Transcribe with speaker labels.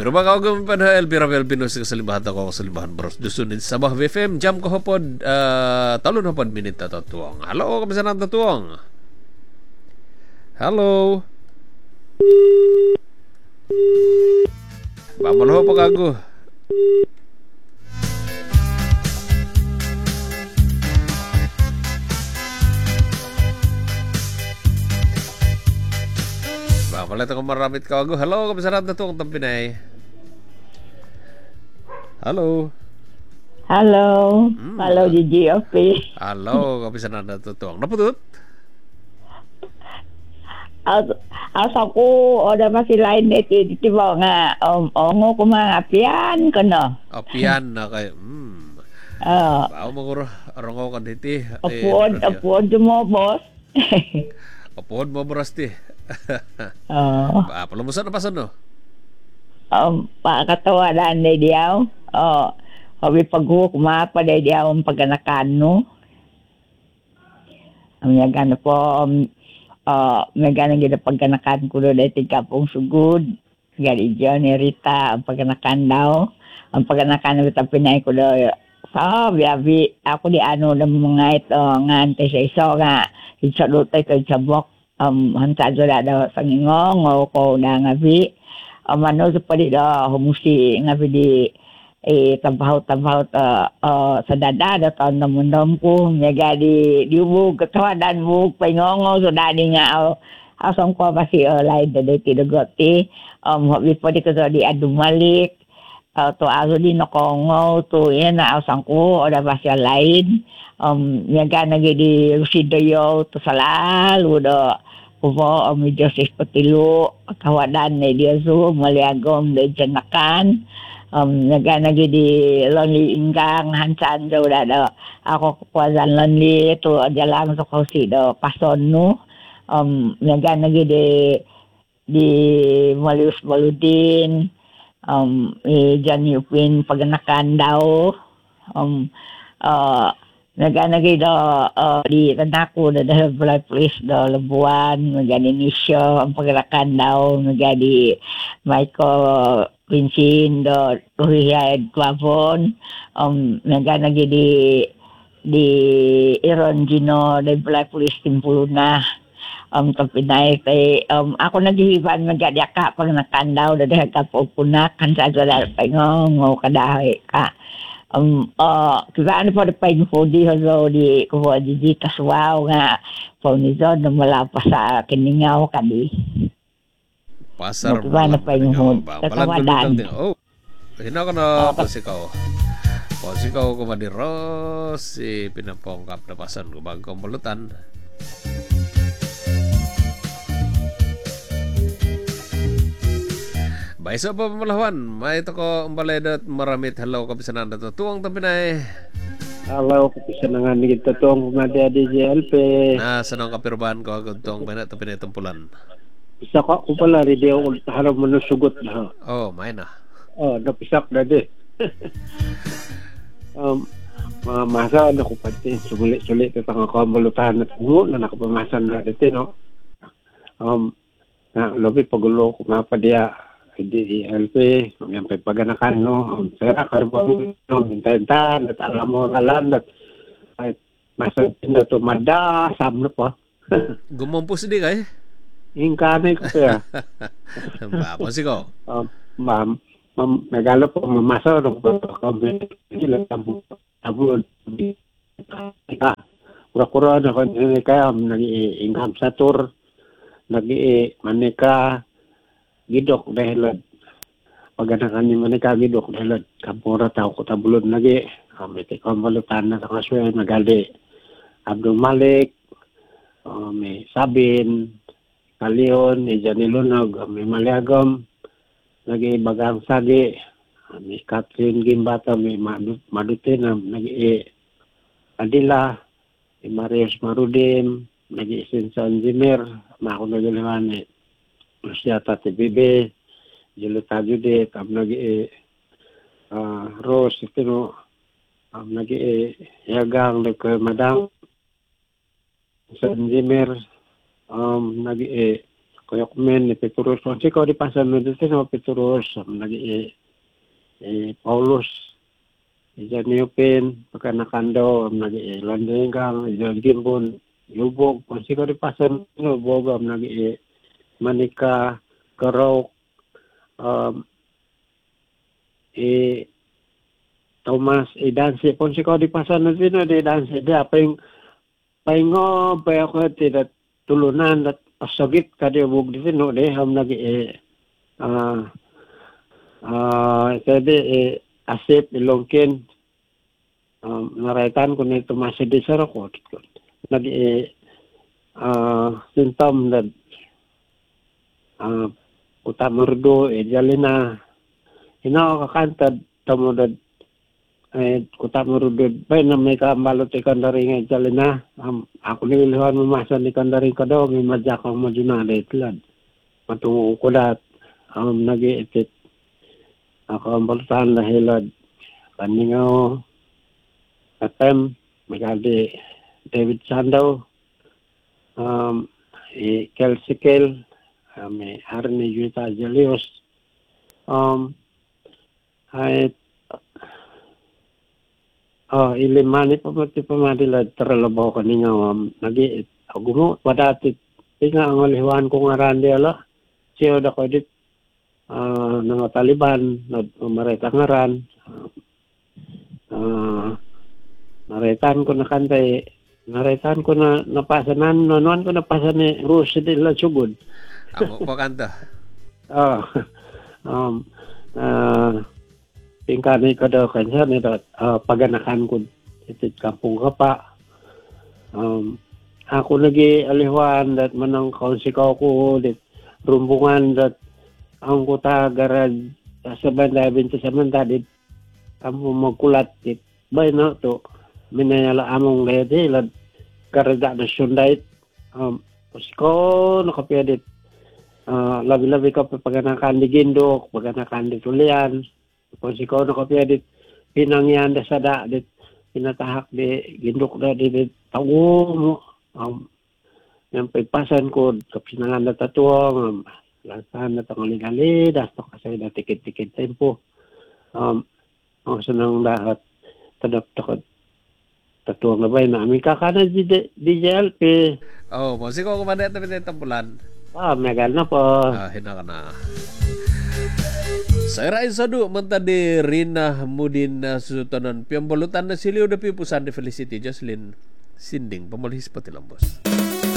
Speaker 1: Pero baka ako pada Elvira Belbino sa kasalimbahan ako sa kasalimbahan bros. Dusunin sa Sabah FM jam ko hapod talon hapod minit na tatuang. Hello, kamisa na tatuang. Hello. Mamalo pa kago. Palit ako maramit ka ako. Hello, kapisaran na ito ang tampinay. Hello.
Speaker 2: Hello. Hello, GGOP.
Speaker 1: Hello, kapisaran na ito. Naputut?
Speaker 2: Asa ko, o naman si line net, itibaw nga, ongo ko mga apian ko, no?
Speaker 1: Apian na kayo. Bao mo rongo ka diti.
Speaker 2: Apuod mo, boss.
Speaker 1: Apuod mo, brasti. Palamusan na pasan no?
Speaker 2: Pakatawanan na diyaw. Habi pag-hook mapa na diyaw ang paganakan no. Ang gana po may gana gina paganakan ko doon ay tigapong sugod. Gani dyan ni Rita ang paganakan daw. Ang paganakan na ito pinay ko doon. Biyabi ako di ano ng mga ito nga antay sa iso nga itsalutay ko itsabok. Hantad wala daw sa ngingong o ko na ngabi ano sa pali daw humusi ngabi di tabaw sa dada daw taon na mundom ko nga di diubog katawadan mo paingongo so dani nga asong ko ba si lain da di tidogoti habi po di ko di adumalik to aso di nakongo to yan na asang ko o da ba siya lain yaga nagidi rusidayo to salalu do kumo mi Joseph Patilo kawadan ni dia so maliagom de janakan yaga nagidi lonely inggang hansan do da ako kuwazan lonely to jalang so ko si do pason no yaga nagidi di Malius Baludin Jan Yupin paganakan daw nagana-gay di tandako na dahil blood police daw labuan nagani nisyo ang paglakan daw nagadi Michael Vincent daw Ruhiyad Quavon nagana-gay di Iron Gino the blood police timpuluna kapinay kay ako naghihiban nagadi ka pag nakandaw dahil kapupunak kan sa wala pangong kadahay ka kaya pa rin pa yung hudi halo di kuha di kaswaw nga paunizon na wala pa sa kiningaw kadi
Speaker 1: pasar
Speaker 2: kaya na pa yung hudi
Speaker 1: katawadan hina ka na pasikaw ko madiros si pinapongkap na pasan ko bagong bulutan Baisa pa pamalawan, may ito ko umbaledot maramit halaw kapisanan na tuwang tampinay.
Speaker 3: Halaw kapisanan ni kita tuwang kumadi di JLP.
Speaker 1: Na sanang kapirbahan ko agad tuwang pinat tampinay tumpulan.
Speaker 3: Isa ko pala rin di ako harap mo sugot na.
Speaker 1: May na.
Speaker 3: Napisak na di. Masa na ko pati sulit-sulit itang ako ang balutahan na tungo na nakapamasan na dito no. Labi pagulo ko nga pa diya. Hindi LP, yung paganakan, no? Sera, karbon, no? Hintayin-tahan, at alam mo ngalan, at masasin na tumada, sam na po.
Speaker 1: Gumampos di kay?
Speaker 3: Ingkanay ko kaya.
Speaker 1: Bapos ikaw?
Speaker 3: Nagalo po, mamasa, no? Ilang tabulod. Kura-kura na kaya, nag-iingam sa tour, nag-i-manika, gidok dahil paganakan ni manika gidok dahil kampura tao ko tabulod lagi kami ti konvolutan na kaswe nagali Abdul Malik may Sabin Kalion ni Janilunog may Maliagom lagi Bagang Sagi may Catherine Gimbata may Madutin lagi Adila may Marius Marudim lagi Sinsan Jimir mako nagaliwan ni Rusya Tati Bibe, Julita Jude, nagi Rose, nagi Yagang, Madang, San Jimmer, nagi Kuya kumen ni Petrus. Kasi ko di pasan mo dito no Petrus. Lagi Paulus. Ijan niupin. Pagkanakando. Lagi landenggang. Ijan gimbon. Lubog. Kasi ko di pasan no bogam. Lagi manika. Karok. Thomas danse pon si ko di pasan na din di danse dia paingo pa ako tidak tulunan at pasagit kadi bug di no de ham lagi tadi asip ilongkin naraitan ko nito masidi sa ko lagi sintom dan utamurdo jalina hinaw kakantad tamudad kuta merudud bay na may kamalot ikan dari nga jalina ako nilihan mamasan ikan dari kadaw may madyak ang majunada itlan matungo ko lahat nag-iitit ako ang balutahan na hilad kaningaw katem magadi David Sandaw Kelsey Kel may Arne Yuta Jalios ay ilimani pamadila terlabaw kaninga nagi agumo padati tinga ang aliwan ko nga randi ala siya da ko dit ng Taliban mareta ngaran naretan ko na kantay naretan ko na napasanan nonon ko napasan ni Rus di la sugod
Speaker 1: amo ko kanta tingkani ko daw kanya ni paganakan ko itit kampung kapa ako lagi alihuan dat manang kausikaw ko dit rumbungan dat ang kuta garad sa banda binti sa manda dit amo magkulat dit bay no to minayala among lede lad garada na sundait usko nakapedit labi-labi ka paganakan di gindok paganakan di tulian kung sikaw na kapya dit pinangyan da sada dit pinatahak di gindok da di tawo mo yang pagpasan ko kapinangan na tatuang lantahan na tangali-gali das to kasi na tikit-tikit tempo ang sanang lahat tadap takot tatuang na bay namin kakana DJLP musik ko kumandet na pinitapulan
Speaker 3: megal na po
Speaker 1: hina ka na saya rai sadu mentadi Rina Mudin Sutanan piambolutan na siliw da pipusan de Felicity Jocelyn Sinding pemulih seperti lembos.